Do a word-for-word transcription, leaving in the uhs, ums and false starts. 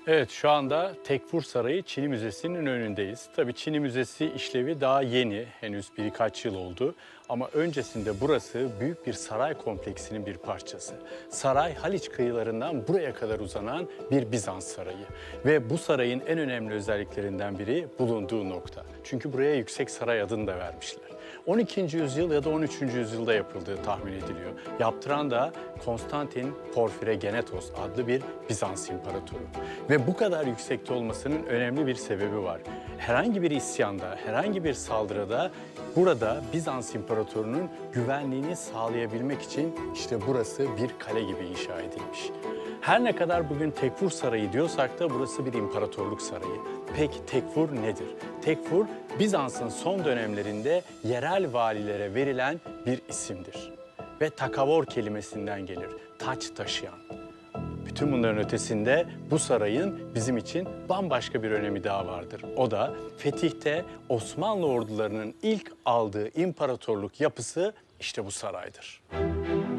Evet, şu anda Tekfur Sarayı Çini Müzesi'nin önündeyiz. Tabii Çini Müzesi işlevi daha yeni, henüz birkaç yıl oldu. Ama öncesinde burası büyük bir saray kompleksinin bir parçası. Saray, Haliç kıyılarından buraya kadar uzanan bir Bizans sarayı. Ve bu sarayın en önemli özelliklerinden biri bulunduğu nokta. Çünkü buraya Yüksek Saray adını da vermişler. on ikinci yüzyıl ya da on üçüncü yüzyılda yapıldığı tahmin ediliyor. Yaptıran da Konstantin Porfirogenetos adlı bir Bizans imparatoru. Ve bu kadar yüksekte olmasının önemli bir sebebi var. Herhangi bir isyanda, herhangi bir saldırıda burada Bizans imparatorunun güvenliğini sağlayabilmek için işte burası bir kale gibi inşa edilmiş. Her ne kadar bugün Tekfur Sarayı diyorsak da burası bir imparatorluk sarayı. Peki Tekfur nedir? Tekfur, Bizans'ın son dönemlerinde yerel valilere verilen bir isimdir. Ve takavor kelimesinden gelir, taç taşıyan. Bütün bunların ötesinde bu sarayın bizim için bambaşka bir önemi daha vardır. O da fetihte Osmanlı ordularının ilk aldığı imparatorluk yapısı işte bu saraydır.